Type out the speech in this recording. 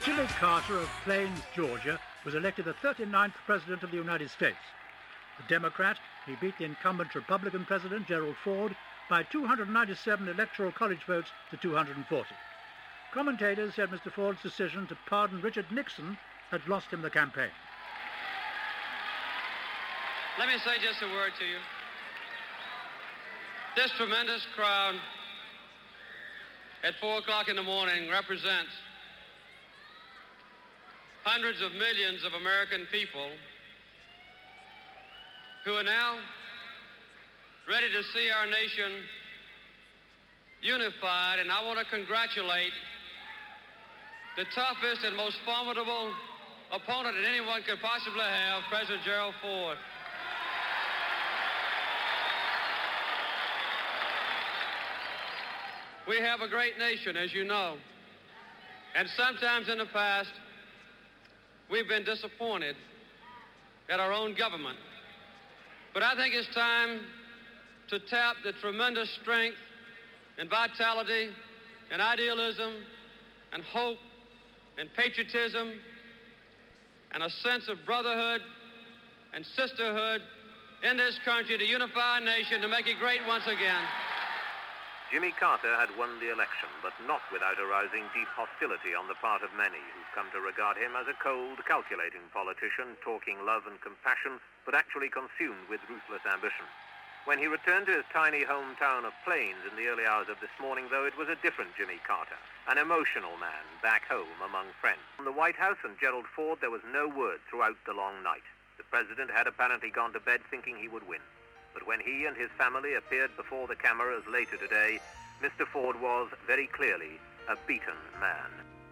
Jimmy Carter of Plains, Georgia, was elected the 39th President of the United States. The Democrat, he beat the incumbent Republican President, Gerald Ford, by 297 Electoral College votes to 240. Commentators said Mr. Ford's decision to pardon Richard Nixon had lost him the campaign. Let me say just a word to you. This tremendous crowd at 4 o'clock in the morning represents hundreds of millions of American people who are now ready to see our nation unified, and I want to congratulate the toughest and most formidable opponent that anyone could possibly have, President Gerald Ford. We have a great nation, as you know, and sometimes in the past, we've been disappointed at our own government. But I think it's time to tap the tremendous strength and vitality and idealism and hope and patriotism and a sense of brotherhood and sisterhood in this country to unify our nation, to make it great once again. Jimmy Carter had won the election, but not without arousing deep hostility on the part of many who've come to regard him as a cold, calculating politician, talking love and compassion, but actually consumed with ruthless ambition. When he returned to his tiny hometown of Plains in the early hours of this morning, though, it was a different Jimmy Carter, an emotional man back home among friends. From the White House and Gerald Ford, there was no word throughout the long night. The president had apparently gone to bed thinking he would win. But when he and his family appeared before the cameras later today, Mr. Ford was, very clearly, a beaten man.